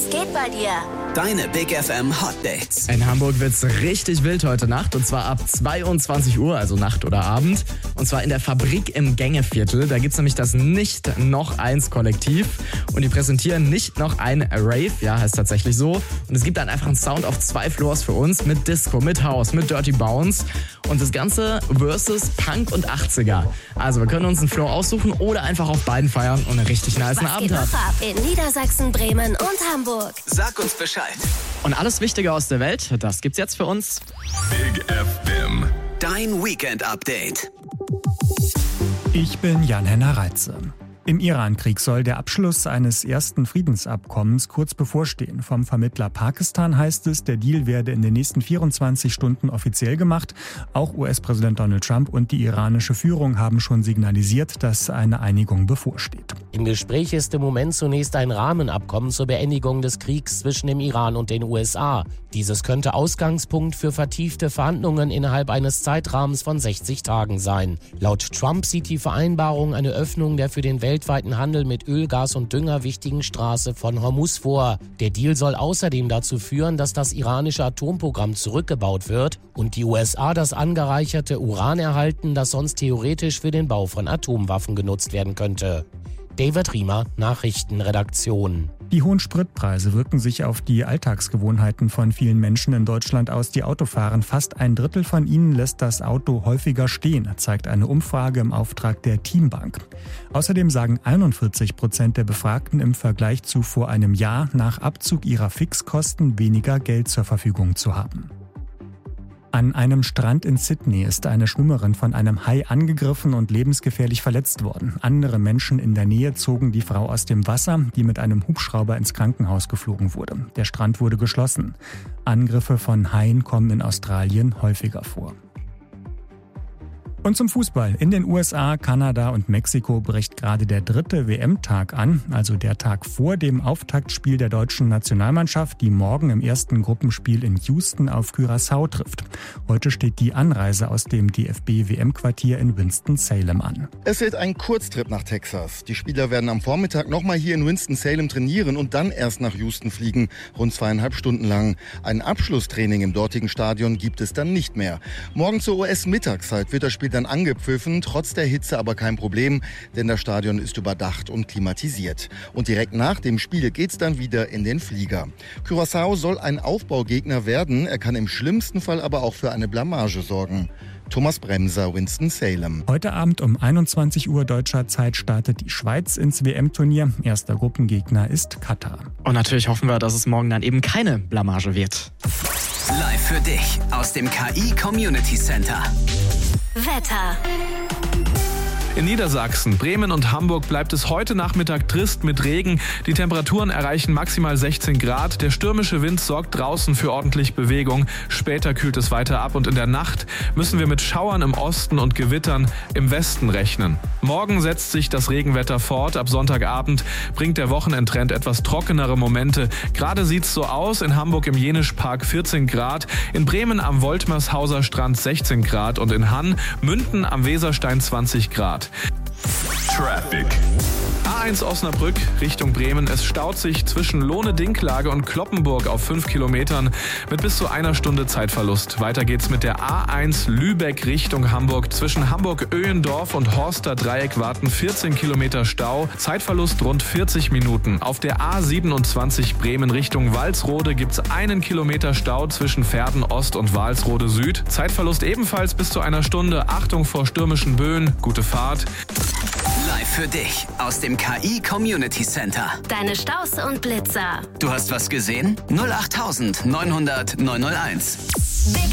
geht bei dir? Deine Big FM Hot Dates. In Hamburg wird's richtig wild heute Nacht und zwar ab 22 Uhr, also Nacht oder Abend. Und zwar in der Fabrik im Gängeviertel. Da gibt's nämlich das Nicht-Noch-Eins-Kollektiv und die präsentieren nicht noch ein Rave, ja, heißt tatsächlich so. Und es gibt dann einfach einen Sound auf 2 Floors für uns mit Disco, mit House, mit Dirty Bounce und das Ganze versus Punk und 80er. Also wir können uns einen Floor aussuchen oder einfach auf beiden feiern und einen richtig nicen Was Abend geht haben. noch ab in Niedersachsen, Bremen und Hamburg? Sag uns Bescheid. Und alles Wichtige aus der Welt, das gibt's jetzt für uns. Big FM. Dein Weekend-Update. Ich bin Jan-Henner Reitze. Im Iran-Krieg soll der Abschluss eines ersten Friedensabkommens kurz bevorstehen. Vom Vermittler Pakistan heißt es, der Deal werde in den nächsten 24 Stunden offiziell gemacht. Auch US-Präsident Donald Trump und die iranische Führung haben schon signalisiert, dass eine Einigung bevorsteht. Im Gespräch ist im Moment zunächst ein Rahmenabkommen zur Beendigung des Kriegs zwischen dem Iran und den USA. Dieses könnte Ausgangspunkt für vertiefte Verhandlungen innerhalb eines Zeitrahmens von 60 Tagen sein. Laut Trump sieht die Vereinbarung eine Öffnung der für den weltweiten Handel mit Öl, Gas und Dünger wichtigen Straße von Hormuz vor. Der Deal soll außerdem dazu führen, dass das iranische Atomprogramm zurückgebaut wird und die USA das angereicherte Uran erhalten, das sonst theoretisch für den Bau von Atomwaffen genutzt werden könnte. David Riemer, Nachrichtenredaktion. Die hohen Spritpreise wirken sich auf die Alltagsgewohnheiten von vielen Menschen in Deutschland aus, die Auto fahren. Fast ein Drittel von ihnen lässt das Auto häufiger stehen, zeigt eine Umfrage im Auftrag der Teambank. Außerdem sagen 41% der Befragten im Vergleich zu vor einem Jahr nach Abzug ihrer Fixkosten weniger Geld zur Verfügung zu haben. An einem Strand in Sydney ist eine Schwimmerin von einem Hai angegriffen und lebensgefährlich verletzt worden. Andere Menschen in der Nähe zogen die Frau aus dem Wasser, die mit einem Hubschrauber ins Krankenhaus geflogen wurde. Der Strand wurde geschlossen. Angriffe von Haien kommen in Australien häufiger vor. Und zum Fußball. In den USA, Kanada und Mexiko bricht gerade der 3. WM-Tag an, also der Tag vor dem Auftaktspiel der deutschen Nationalmannschaft, die morgen im ersten Gruppenspiel in Houston auf Curaçao trifft. Heute steht die Anreise aus dem DFB-WM-Quartier in Winston-Salem an. Es wird ein Kurztrip nach Texas. Die Spieler werden am Vormittag nochmal hier in Winston-Salem trainieren und dann erst nach Houston fliegen, rund 2,5 Stunden lang. Ein Abschlusstraining im dortigen Stadion gibt es dann nicht mehr. Morgen zur US-Mittagszeit wird das Spiel dann angepfiffen, trotz der Hitze aber kein Problem, denn das Stadion ist überdacht und klimatisiert. Und direkt nach dem Spiel geht's dann wieder in den Flieger. Curaçao soll ein Aufbaugegner werden, er kann im schlimmsten Fall aber auch für eine Blamage sorgen. Thomas Bremser, Winston-Salem. Heute Abend um 21 Uhr deutscher Zeit startet die Schweiz ins WM-Turnier. Erster Gruppengegner ist Katar. Und natürlich hoffen wir, dass es morgen dann eben keine Blamage wird. Live für dich aus dem KI Community Center. Wetter. In Niedersachsen, Bremen und Hamburg bleibt es heute Nachmittag trist mit Regen. Die Temperaturen erreichen maximal 16 Grad. Der stürmische Wind sorgt draußen für ordentlich Bewegung. Später kühlt es weiter ab und in der Nacht müssen wir mit Schauern im Osten und Gewittern im Westen rechnen. Morgen setzt sich das Regenwetter fort. Ab Sonntagabend bringt der Wochenendtrend etwas trockenere Momente. Gerade sieht's so aus. In Hamburg im Jenischpark 14 Grad, in Bremen am Woltmershauser Strand 16 Grad und in Hann, Münden am Weserstein 20 Grad. Traffic. A1 Osnabrück Richtung Bremen. Es staut sich zwischen Lohne-Dinklage und Cloppenburg auf 5 Kilometern mit bis zu 1 Stunde Zeitverlust. Weiter geht's mit der A1 Lübeck Richtung Hamburg. Zwischen Hamburg-Öhendorf und Horster Dreieck warten 14 Kilometer Stau. Zeitverlust rund 40 Minuten. Auf der A27 Bremen Richtung Walsrode gibt's 1 Kilometer Stau zwischen Verden Ost und Walsrode Süd. Zeitverlust ebenfalls bis zu 1 Stunde. Achtung vor stürmischen Böen. Gute Fahrt. Live für dich aus dem KI Community Center. Deine Staus und Blitzer. Du hast was gesehen? 08900 901.